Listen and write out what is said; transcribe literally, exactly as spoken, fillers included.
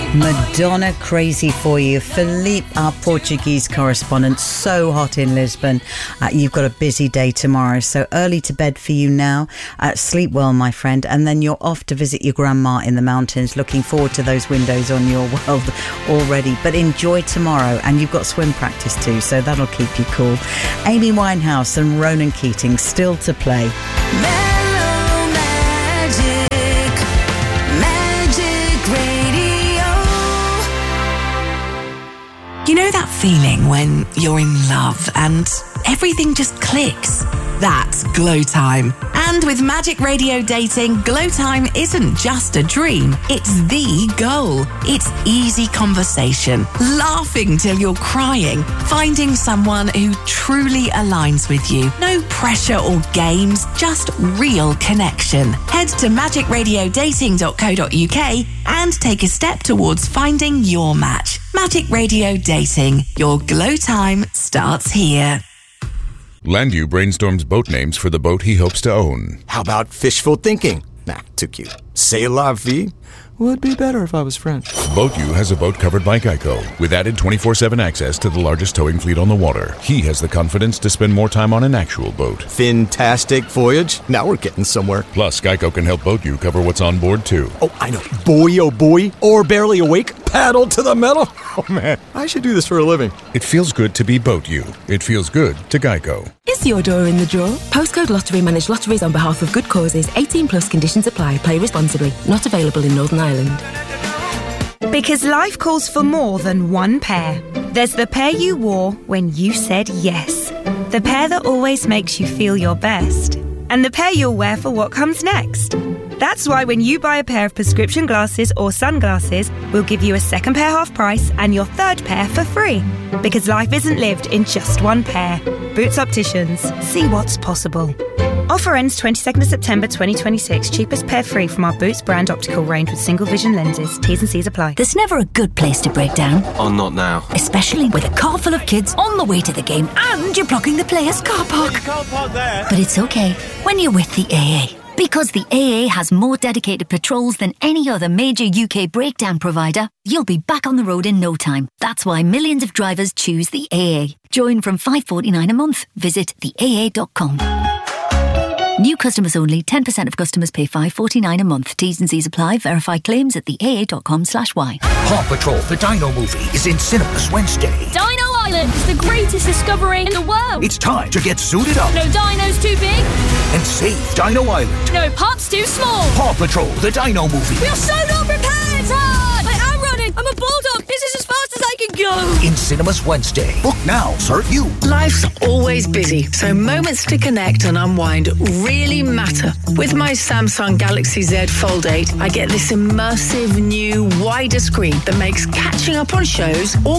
Madonna, Crazy for You. Philippe, our Portuguese correspondent, so hot in Lisbon. Uh, you've got a busy day tomorrow, so early to bed for you now. Uh, sleep well, my friend, and then you're off to visit your grandma in the mountains. Looking forward to those windows on your world already. But enjoy tomorrow, and you've got swim practice too, so that'll keep you cool. Amy Winehouse and Ronan Keating still to play. You know that feeling when you're in love and everything just clicks? That's Glow Time. And with Magic Radio Dating, Glow Time isn't just a dream, it's the goal. It's easy conversation, laughing till you're crying, finding someone who truly aligns with you. No pressure or games, just real connection. Head to magic radio dating dot co dot uk and take a step towards finding your match. Magic Radio Dating. Your Glow Time starts here. Landu brainstorms boat names for the boat he hopes to own. How about fishful thinking? Nah, too cute. C'est la vie? Would be better if I was French. BoatU has a boat covered by Geico with added twenty-four seven access to the largest towing fleet on the water. He has the confidence to spend more time on an actual boat. Fantastic voyage. Now we're getting somewhere. Plus, Geico can help BoatU cover what's on board, too. Oh, I know. Boy, oh boy. Or barely awake. Paddle to the metal. Oh, man. I should do this for a living. It feels good to be BoatU. It feels good to Geico. Is your door in the drawer? Postcode Lottery manage lotteries on behalf of good causes. eighteen plus conditions apply. Play responsibly. Not available in Northern Ireland. Because life calls for more than one pair. There's the pair you wore when you said yes. The pair that always makes you feel your best. And the pair you'll wear for what comes next. That's why when you buy a pair of prescription glasses or sunglasses, we'll give you a second pair half price and your third pair for free. Because life isn't lived in just one pair. Boots Opticians. See what's possible. Offer ends twenty-second of September twenty twenty-six. Cheapest pair free from our Boots brand optical range with single vision lenses. T's and C's apply. There's never a good place to break down. Oh, not now. Especially with a car full of kids on the way to the game and you're blocking the players' car park. You can't park there. But it's okay when you're with the A A. Because the A A has more dedicated patrols than any other major U K breakdown provider, you'll be back on the road in no time. That's why millions of drivers choose the A A. Join from five pounds forty-nine a month. Visit the A A dot com. New customers only. ten percent of customers pay five pounds forty-nine a month. T's and C's apply. Verify claims at the A A dot com slash Y. Paw Patrol, the Dino movie, is in cinemas Wednesday. Dino Island is the greatest discovery in the world. It's time to get suited up. No dino's too big. And save Dino Island. No pups too small. Paw Patrol, the Dino movie. We are so not prepared. Hard. I am running. I'm a bulldog. This is as fast as I can go. In cinemas Wednesday. Book now. Serve you. Life's always busy, so moments to connect and unwind really matter. With my Samsung Galaxy Z Fold eight, I get this immersive new wider screen that makes catching up on shows or